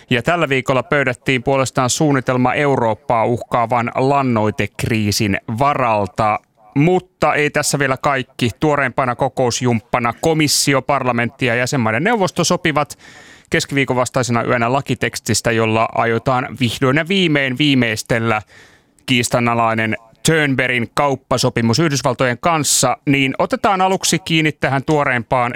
Ja tällä viikolla pöydättiin puolestaan suunnitelma Eurooppaa uhkaavan lannoitekriisin varalta. Mutta ei tässä vielä kaikki. Tuoreimpana kokousjumppana komissio, parlamentti ja jäsenmaiden neuvosto sopivat keskiviikon vastaisena yönä lakitekstistä, jolla aiotaan vihdoin ja viimein viimeistellä kiistanalainen Turnbergin kauppasopimus Yhdysvaltojen kanssa. Niin otetaan aluksi kiinni tähän tuoreimpaan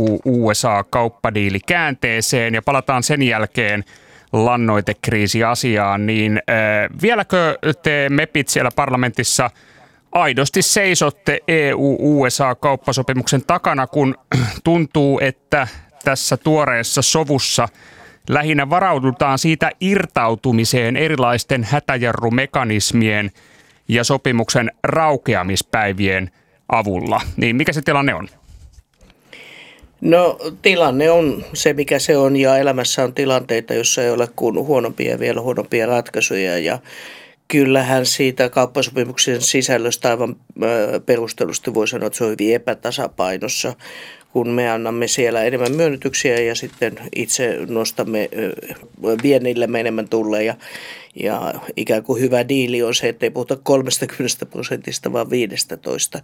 EU-USA-kauppadiilikäänteeseen ja palataan sen jälkeen lannoitekriisiasiaan. Niin vieläkö te mepit siellä parlamentissa aidosti seisotte EU-USA-kauppasopimuksen takana, kun tuntuu, että tässä tuoreessa sovussa lähinnä varaudutaan siitä irtautumiseen erilaisten hätäjarrumekanismien ja sopimuksen raukeamispäivien avulla. Niin mikä se tilanne on? No tilanne on se, mikä se on, ja elämässä on tilanteita, jossa ei ole kuin huonompia ja vielä huonompia ratkaisuja, ja kyllähän siitä kauppasopimuksen sisällöstä aivan perustellusti voi sanoa, että se on hyvin epätasapainossa, kun me annamme siellä enemmän myönnytyksiä ja sitten itse nostamme viennillemme enemmän tulleja. Ja ikään kuin hyvä diili on se, että ei puhuta 30%, vaan 15%.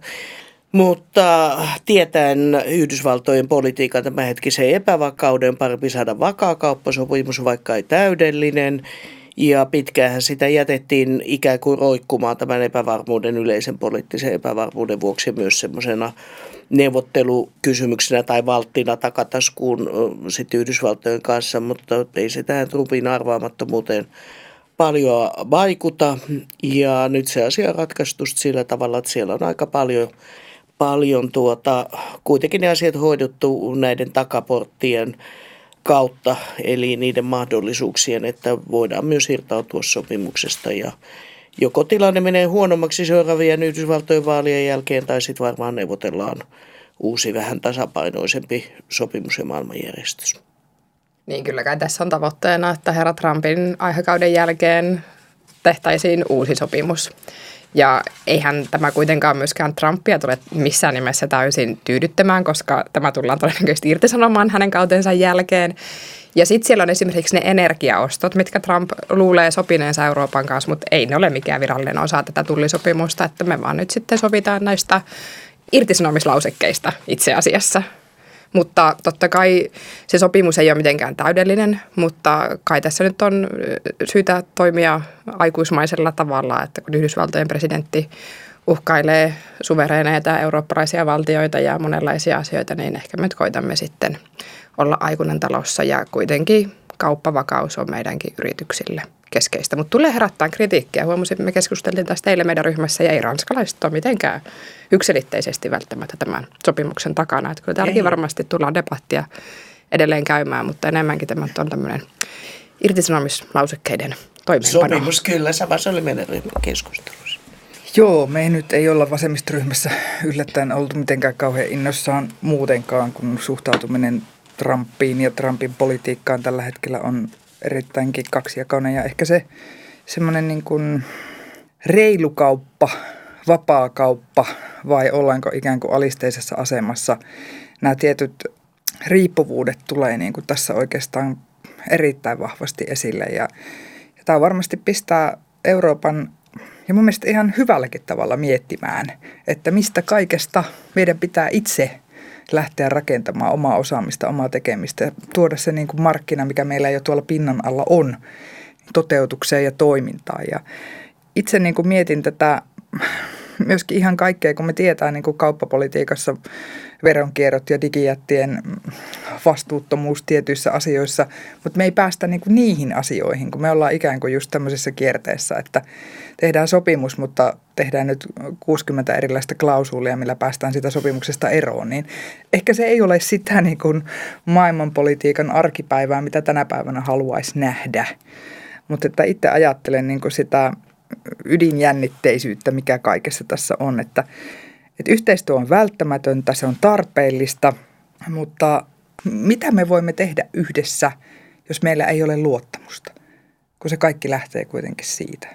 Mutta tietäen Yhdysvaltojen politiikan tämänhetkisen epävakauden, parempi saada vakaa kauppasopimus, vaikka ei täydellinen. Ja pitkäänhän sitä jätettiin ikään kuin roikkumaan tämän epävarmuuden, yleisen poliittisen epävarmuuden vuoksi myös semmoisena neuvottelukysymyksenä tai valttina takataskuun sitten Yhdysvaltojen kanssa, mutta ei se tähän Trumpin arvaamattomuuteen paljon vaikuta. Ja nyt se asia on ratkaistu sillä tavalla, että siellä on aika paljon kuitenkin ne asiat hoidettu näiden takaporttien kautta, eli niiden mahdollisuuksien, että voidaan myös irtautua sopimuksesta. Ja joko tilanne menee huonommaksi seuraavien Yhdysvaltojen vaalien jälkeen, tai sitten varmaan neuvotellaan uusi vähän tasapainoisempi sopimus ja maailmanjärjestys. Niin kyllä kai tässä on tavoitteena, että herra Trumpin aikakauden jälkeen tehtäisiin uusi sopimus. Ja eihän tämä kuitenkaan myöskään Trumpia tule missään nimessä täysin tyydyttämään, koska tämä tullaan todennäköisesti irtisanomaan hänen kautensa jälkeen. Ja sitten siellä on esimerkiksi ne energiaostot, mitkä Trump luulee sopineensa Euroopan kanssa, mutta ei ne ole mikään virallinen osa tätä tullisopimusta, että me vaan nyt sitten sovitaan näistä irtisanomislausekkeista itse asiassa. Mutta totta kai se sopimus ei ole mitenkään täydellinen, mutta kai tässä nyt on syytä toimia aikuismaisella tavalla, että kun Yhdysvaltojen presidentti uhkailee suvereeneita eurooppalaisia valtioita ja monenlaisia asioita, niin ehkä me nyt koitamme sitten olla aikuinen talossa ja kuitenkin kauppavakaus on meidänkin yrityksille keskeistä. Mutta tulee herättää kritiikkiä. Huomasin, me keskusteltiin tästä eilen meidän ryhmässä ja ei ranskalaiset ole mitenkään yksilitteisesti välttämättä tämän sopimuksen takana. Että kyllä täälläkin varmasti tullaan debattia edelleen käymään, mutta enemmänkin tämä on tämmöinen irtisanomislausekkeiden toimeenpano. Sopimus kyllä, sama se oli meidän ryhmän keskustelussa. Joo, me ei nyt ei olla vasemmistoryhmässä yllättäen oltu mitenkään kauhean innossaan muutenkaan, kun suhtautuminen Trumpiin ja Trumpin politiikkaan tällä hetkellä on erittäinkin kaksijakoinen. Ja ehkä se semmoinen niin kuin reilu kauppa, vapaa kauppa vai ollaanko ikään kuin alisteisessa asemassa. Nämä tietyt riippuvuudet tulee niin kuin tässä oikeastaan erittäin vahvasti esille. Ja tämä varmasti pistää Euroopan ja mun mielestä ihan hyvälläkin tavalla miettimään, että mistä kaikesta meidän pitää itse lähteä rakentamaan omaa osaamista, omaa tekemistä, tuoda se niin kuin markkina, mikä meillä jo tuolla pinnan alla on, toteutukseen ja toimintaan. Ja itse niin kuin mietin tätä myöskin ihan kaikkea, kun me tietää niin kuin kauppapolitiikassa veronkierrot ja digijättien vastuuttomuus tietyissä asioissa, mutta me ei päästä niin kuin niihin asioihin, kun me ollaan ikään kuin just tämmöisessä kierteessä, että tehdään sopimus, mutta tehdään nyt 60 erilaista klausuulia, millä päästään sitä sopimuksesta eroon, niin ehkä se ei ole sitä niin kuin maailmanpolitiikan arkipäivää, mitä tänä päivänä haluaisi nähdä, mutta että itse ajattelen niin kuin sitä ydinjännitteisyyttä, mikä kaikessa tässä on, että yhteistyö on välttämätöntä, se on tarpeellista, mutta mitä me voimme tehdä yhdessä, jos meillä ei ole luottamusta, kun se kaikki lähtee kuitenkin siitä?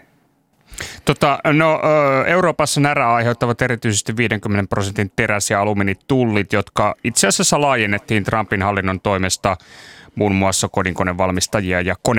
Euroopassa närää aiheuttavat erityisesti 50% teräs- ja alumiinitullit, jotka itse asiassa laajennettiin Trumpin hallinnon toimesta muun muassa kodinkonevalmistajia ja